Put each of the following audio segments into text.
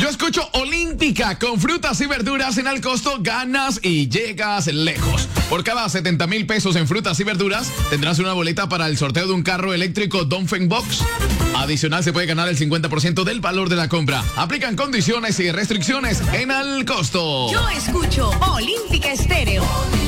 escucho Olímpica. Con frutas y verduras en al costo ganas y llegas lejos. Por cada 70,000 pesos en frutas y verduras tendrás una boleta para el sorteo de un carro eléctrico Dongfeng Box. Adicional, se puede ganar el 50% del valor de la compra. Aplican condiciones y restricciones en al costo. Yo escucho Olímpica Estéreo.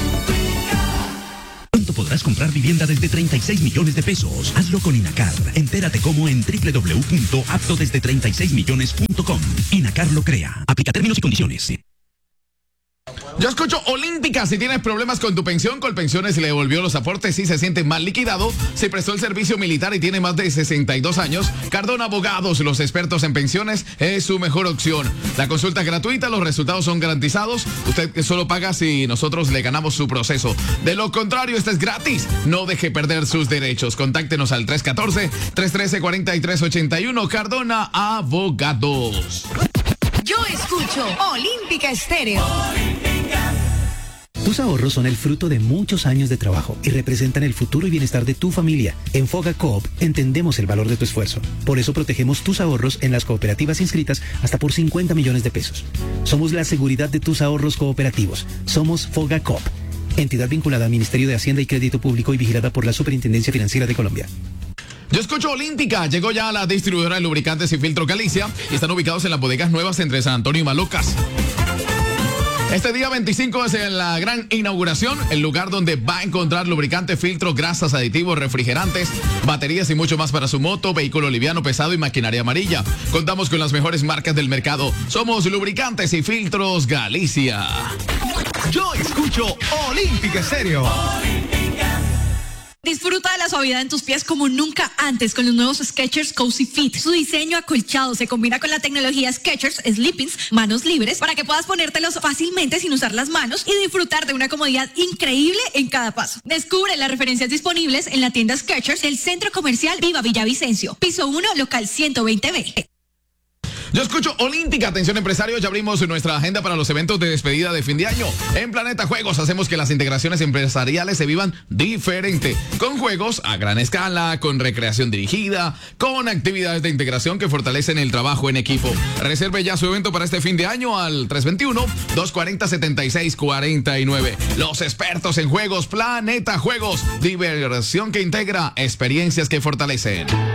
Pronto podrás comprar vivienda desde 36 millones de pesos. Hazlo con Inacar. Entérate cómo en www.aptodesde36millones.com. Inacar lo crea. Aplica términos y condiciones. Yo escucho Olímpica. Si tienes problemas con tu pensión, Colpensiones le devolvió los aportes si se siente mal liquidado, si prestó el servicio militar y tiene más de 62 años, Cardona Abogados, los expertos en pensiones, es su mejor opción. La consulta es gratuita, los resultados son garantizados. Usted solo paga si nosotros le ganamos su proceso. De lo contrario, este es gratis. No deje perder sus derechos. Contáctenos al 314-313-4381. Cardona Abogados. Yo escucho Olímpica Estéreo. Tus ahorros son el fruto de muchos años de trabajo y representan el futuro y bienestar de tu familia. En Foga Coop entendemos el valor de tu esfuerzo. Por eso protegemos tus ahorros en las cooperativas inscritas hasta por 50 millones de pesos. Somos la seguridad de tus ahorros cooperativos. Somos Foga Coop, entidad vinculada al Ministerio de Hacienda y Crédito Público y vigilada por la Superintendencia Financiera de Colombia. Yo escucho Olímpica. Llegó ya la distribuidora de lubricantes y filtro Galicia y están ubicados en las bodegas nuevas entre San Antonio y Malocas. Este día 25 es en la gran inauguración, el lugar donde va a encontrar lubricante, filtro, grasas, aditivos, refrigerantes, baterías y mucho más para su moto, vehículo liviano, pesado y maquinaria amarilla. Contamos con las mejores marcas del mercado. Somos Lubricantes y Filtros Galicia. Yo escucho Olímpica Estéreo. Disfruta de la suavidad en tus pies como nunca antes con los nuevos Skechers Cozy Fit. Su diseño acolchado se combina con la tecnología Skechers Sleep-ins, manos libres, para que puedas ponértelos fácilmente sin usar las manos y disfrutar de una comodidad increíble en cada paso. Descubre las referencias disponibles en la tienda Skechers del Centro Comercial Viva Villavicencio, piso 1, local 120B. Yo escucho Olímpica. Atención empresarios, ya abrimos nuestra agenda para los eventos de despedida de fin de año. En Planeta Juegos hacemos que las integraciones empresariales se vivan diferente. Con juegos a gran escala, con recreación dirigida, con actividades de integración que fortalecen el trabajo en equipo. Reserve ya su evento para este fin de año al 321-240-7649. Los expertos en juegos, Planeta Juegos. Diversión que integra, experiencias que fortalecen.